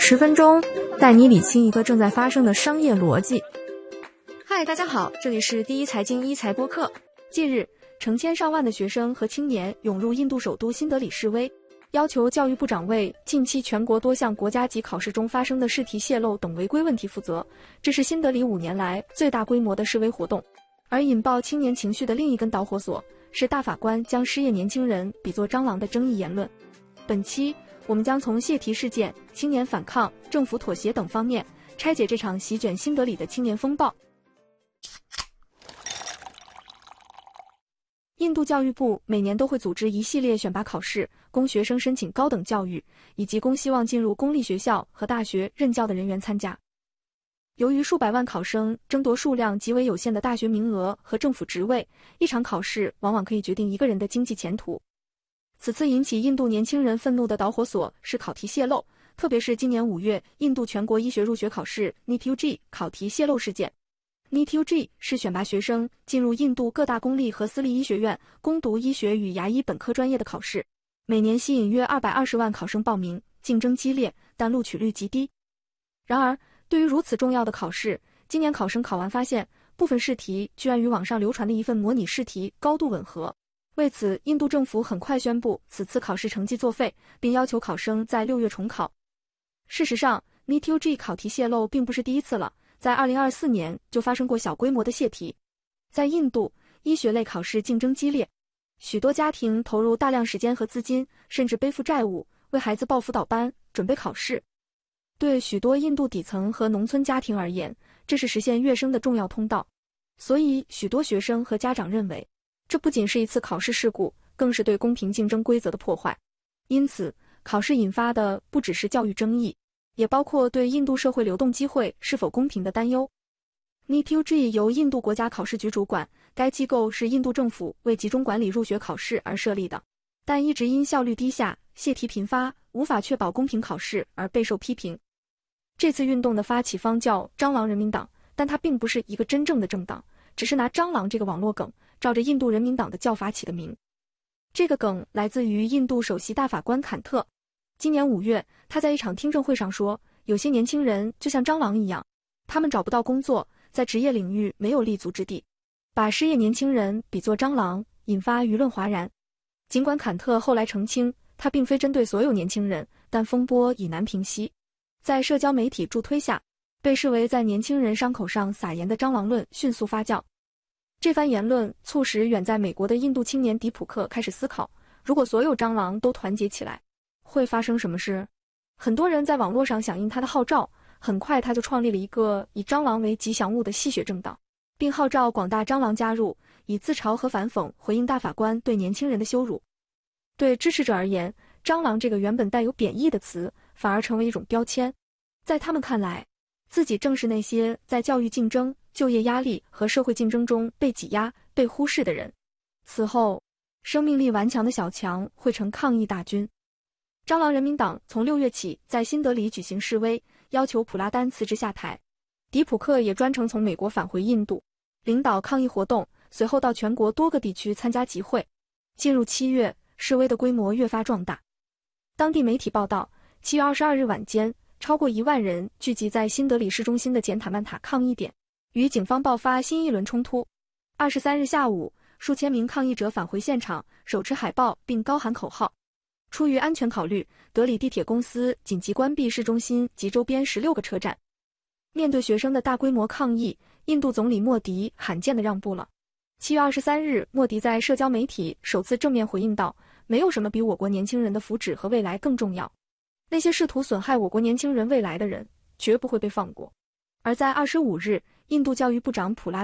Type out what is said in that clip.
10分钟带你理清一个正在发生的商业逻辑。嗨，大家好，这里是第一财经一财播客。近日，成千上万的学生和青年涌入印度首都新德里示威，要求教育部长为近期全国多项国家级考试中发生的试题泄露等违规问题负责。这是新德里5年来最大规模的示威活动。而引爆青年情绪的另一根导火索是大法官将失业年轻人比作蟑螂的争议言论。本期我们将从泄题事件、青年反抗、政府妥协等方面拆解这场席卷新德里的青年风暴。印度教育部每年都会组织一系列选拔考试，供学生申请高等教育，以及供希望进入公立学校和大学任教的人员参加。由于数百万考生争夺数量极为有限的大学名额和政府职位，一场考试往往可以决定一个人的经济前途。此次引起印度年轻人愤怒的导火索是考题泄露，特别是今年5月印度全国医学入学考试 NEET-UG 考题泄露事件。NEET-UG 是选拔学生进入印度各大公立和私立医学院攻读医学与牙医本科专业的考试，每年吸引约220万考生报名，竞争激烈，但录取率极低。然而，对于如此重要的考试，今年考生考完发现，部分试题居然与网上流传的一份模拟试题高度吻合。为此，印度政府很快宣布此次考试成绩作废，并要求考生在6月重考。事实上 NEET-UG 考题泄露并不是第一次了，在2024年就发生过小规模的泄题。在印度，医学类考试竞争激烈，许多家庭投入大量时间和资金，甚至背负债务，为孩子报辅导班，准备考试。对许多印度底层和农村家庭而言，这是实现跃升的重要通道。所以，许多学生和家长认为，这不仅是一次考试事故，更是对公平竞争规则的破坏。因此，考试引发的不只是教育争议，也包括对印度社会流动机会是否公平的担忧。NEET-UG 由印度国家考试局主管，该机构是印度政府为集中管理入学考试而设立的，但一直因效率低下、泄题频发，无法确保公平考试而备受批评。这次运动的发起方叫蟑螂人民党，但它并不是一个真正的政党，只是拿蟑螂这个网络梗照着印度人民党的叫法起的名。这个梗来自于印度首席大法官坎特。今年5月，他在一场听证会上说，有些年轻人就像蟑螂一样，他们找不到工作，在职业领域没有立足之地，把失业年轻人比作蟑螂，引发舆论哗然。尽管坎特后来澄清，他并非针对所有年轻人，但风波已难平息。在社交媒体助推下，被视为在年轻人伤口上撒盐的蟑螂论迅速发酵。这番言论促使远在美国的印度青年迪普克开始思考，如果所有蟑螂都团结起来，会发生什么事？很多人在网络上响应他的号召，很快他就创立了一个以蟑螂为吉祥物的吸血政党，并号召广大蟑螂加入，以自嘲和反讽回应大法官对年轻人的羞辱。对支持者而言，蟑螂这个原本带有贬义的词，反而成为一种标签。在他们看来，自己正是那些在教育竞争、就业压力和社会竞争中被挤压、被忽视的人。此后，生命力顽强的小强汇成抗议大军。蟑螂人民党从6月起在新德里举行示威，要求普拉丹辞职下台。迪普克也专程从美国返回印度，领导抗议活动，随后到全国多个地区参加集会。进入7月，示威的规模越发壮大。当地媒体报道，7月22日晚间，超过1万人聚集在新德里市中心的简塔曼塔抗议点，与警方爆发新一轮冲突。23日下午，数千名抗议者返回现场，手持海报并高喊口号。出于安全考虑，德里地铁公司紧急关闭市中心及周边16个车站。面对学生的大规模抗议，印度总理莫迪罕见地让步了。7月23日，莫迪在社交媒体首次正面回应道，没有什么比我国年轻人的福祉和未来更重要。那些试图损害我国年轻人未来的人，绝不会被放过。而在25日，印度教育部长普拉